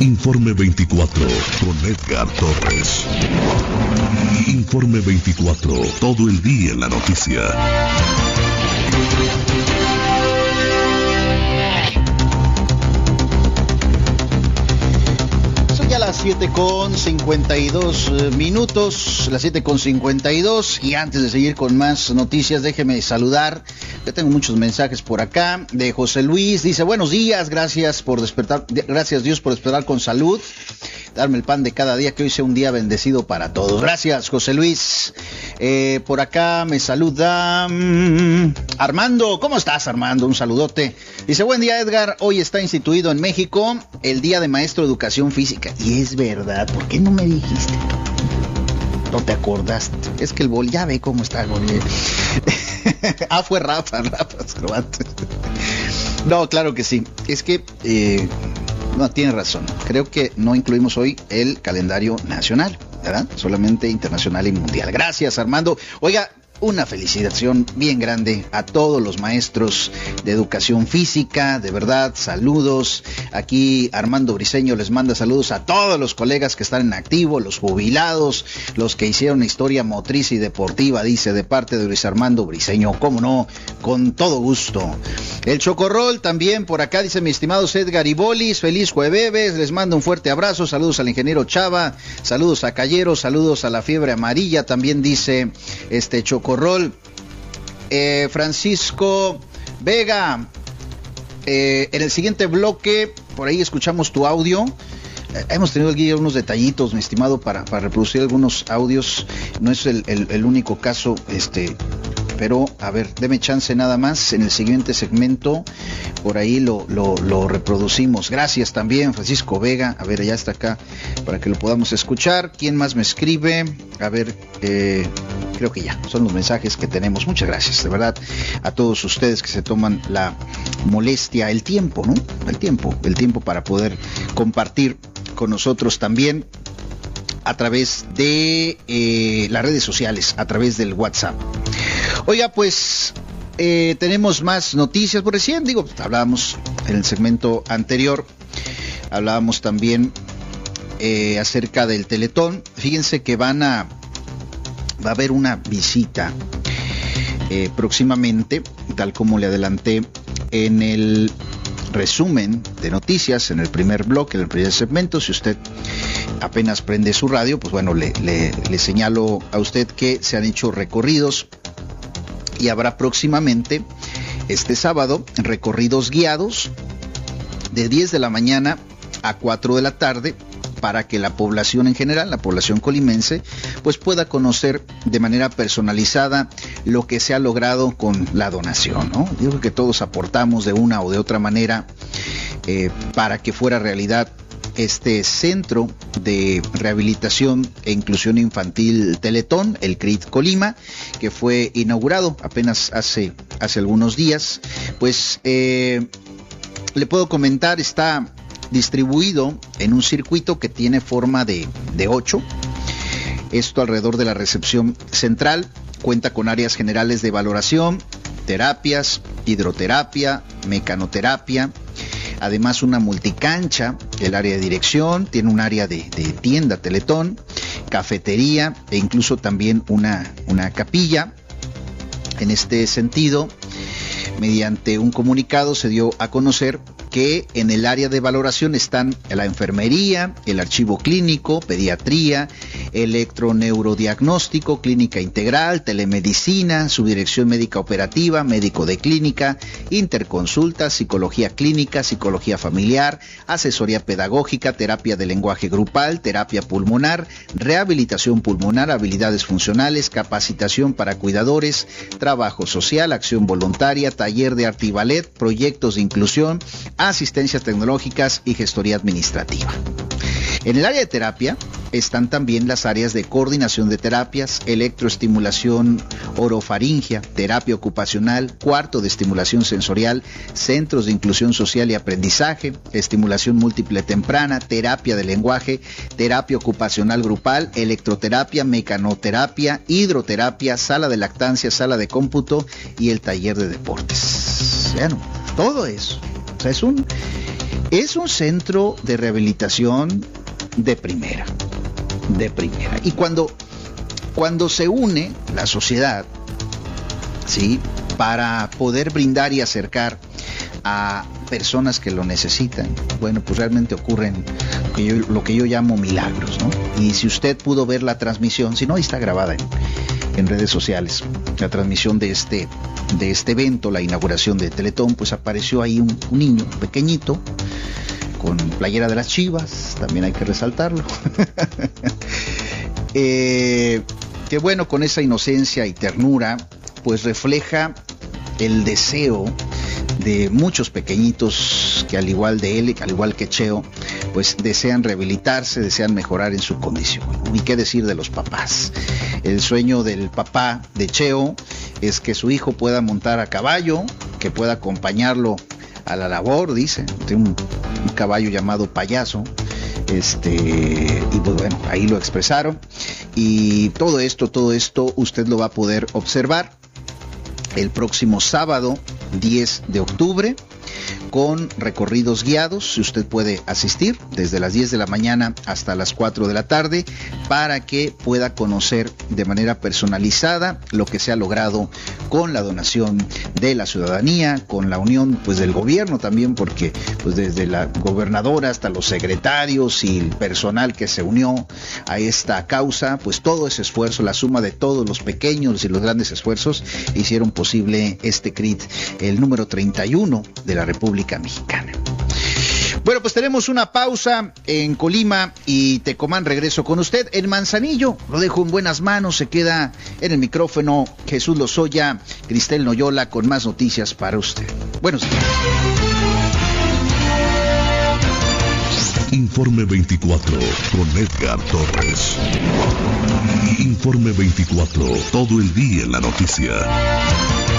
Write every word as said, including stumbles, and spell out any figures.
Informe veinticuatro con Edgar Torres. Informe veinticuatro, todo el día en la noticia. Las siete con cincuenta y dos minutos, las siete con cincuenta y dos, y antes de seguir con más noticias, déjeme saludar, ya tengo muchos mensajes por acá, de José Luis, dice, buenos días, gracias por despertar, gracias Dios por despertar con salud, darme el pan de cada día, que hoy sea un día bendecido para todos. Gracias, José Luis. Eh, por acá me saluda um, Armando. ¿Cómo estás, Armando? Un saludote. Dice, buen día, Edgar. Hoy está instituido en México el Día de Maestro de Educación Física. Y es verdad, ¿por qué no me dijiste? No te acordaste. Es que el bol, ya ve cómo está, bol. Ah, fue Rafa, Rafa Escobato. No, claro que sí. Es que... Eh, No, tiene razón. Creo que no incluimos hoy el calendario nacional, ¿verdad? Solamente internacional y mundial. Gracias, Armando. Oiga, una felicitación bien grande a todos los maestros de educación física, de verdad, saludos. Aquí Armando Briceño les manda saludos a todos los colegas que están en activo, los jubilados, los que hicieron historia motriz y deportiva, dice, de parte de Luis Armando Briceño, cómo no, con todo gusto. El Chocorrol también por acá, dice, mi estimado Edgar y Bolis, feliz jueves, les mando un fuerte abrazo, saludos al ingeniero Chava, saludos a Callero, saludos a la fiebre amarilla, también dice este Chocorrol. Corrol, eh, Francisco Vega, eh, en el siguiente bloque, por ahí escuchamos tu audio. Eh, hemos tenido aquí unos detallitos, mi estimado, para, para reproducir algunos audios. No es el, el, el único caso, este, pero a ver, deme chance nada más. En el siguiente segmento, por ahí lo, lo, lo reproducimos. Gracias también, Francisco Vega. A ver, ya está acá para que lo podamos escuchar. ¿Quién más me escribe? A ver, eh... creo que ya, son los mensajes que tenemos. Muchas gracias, de verdad, a todos ustedes que se toman la molestia, el tiempo, ¿no? El tiempo, el tiempo para poder compartir con nosotros también a través de eh, las redes sociales, a través del WhatsApp. Oiga, pues eh, tenemos más noticias. Por recién, digo, hablábamos en el segmento anterior, hablábamos también eh, acerca del Teletón. Fíjense que van a Va a haber una visita eh, próximamente, tal como le adelanté en el resumen de noticias, en el primer bloque, en el primer segmento. Si usted apenas prende su radio, pues bueno, le, le, le señalo a usted que se han hecho recorridos y habrá próximamente, este sábado, recorridos guiados de diez de la mañana a cuatro de la tarde, para que la población en general, la población colimense, pues pueda conocer de manera personalizada lo que se ha logrado con la donación, ¿no? Yo creo que todos aportamos de una o de otra manera eh, para que fuera realidad este centro de rehabilitación e inclusión infantil Teletón, el C R I T Colima, que fue inaugurado apenas hace, hace algunos días. Pues eh, le puedo comentar, está distribuido en un circuito que tiene forma de, de ocho. Esto alrededor de la recepción central. Cuenta con áreas generales de valoración, terapias, hidroterapia, mecanoterapia. Además, una multicancha, el área de dirección, tiene un área de, de tienda Teletón, cafetería e incluso también una, una capilla. En este sentido, mediante un comunicado se dio a conocer que en el área de valoración están la enfermería, el archivo clínico, pediatría, electroneurodiagnóstico, clínica integral, telemedicina, subdirección médica operativa, médico de clínica, interconsulta, psicología clínica, psicología familiar, asesoría pedagógica, terapia de lenguaje grupal, terapia pulmonar, rehabilitación pulmonar, habilidades funcionales, capacitación para cuidadores, trabajo social, acción voluntaria, taller de arte y ballet, proyectos de inclusión, asistencias tecnológicas y gestoría administrativa. En el área de terapia están también las áreas de coordinación de terapias, electroestimulación orofaringia, terapia ocupacional, cuarto de estimulación sensorial, centros de inclusión social y aprendizaje, estimulación múltiple temprana, terapia de lenguaje, terapia ocupacional grupal, electroterapia, mecanoterapia, hidroterapia, sala de lactancia, sala de cómputo y el taller de deportes. Bueno, todo eso. O sea, es un Es un centro de rehabilitación de primera, de primera. Y cuando, cuando se une la sociedad, ¿sí?, para poder brindar y acercar a personas que lo necesitan, bueno, pues realmente ocurren lo que yo, lo que yo llamo milagros, ¿no? Y si usted pudo ver la transmisión, si no, ahí está grabada en, en redes sociales, la transmisión de este, de este evento, la inauguración de Teletón, pues apareció ahí un, un niño pequeñito, con playera de las Chivas, también hay que resaltarlo. eh, que bueno, con esa inocencia y ternura, pues refleja el deseo de muchos pequeñitos que al igual de él, al igual que Cheo, pues desean rehabilitarse, desean mejorar en su condición. Y qué decir de los papás. El sueño del papá de Cheo es que su hijo pueda montar a caballo, que pueda acompañarlo a la labor, dice, tiene un, un caballo llamado Payaso, este, y pues bueno, ahí lo expresaron, y todo esto, todo esto usted lo va a poder observar el próximo sábado diez de octubre, con recorridos guiados. Si usted puede asistir desde las diez de la mañana hasta las cuatro de la tarde, para que pueda conocer de manera personalizada lo que se ha logrado con la donación de la ciudadanía, con la unión pues del gobierno también, porque pues desde la gobernadora hasta los secretarios y el personal que se unió a esta causa, pues todo ese esfuerzo, la suma de todos los pequeños y los grandes esfuerzos, hicieron posible este C R I T, el número treinta y uno de la República Mexicana. Bueno, pues tenemos una pausa en Colima y Tecomán. Regreso con usted. En Manzanillo lo dejo en buenas manos. Se queda en el micrófono Jesús Lozoya, Cristel Noyola con más noticias para usted. Buenos días. Informe veinticuatro con Edgar Torres. Informe veinticuatro, todo el día en la noticia.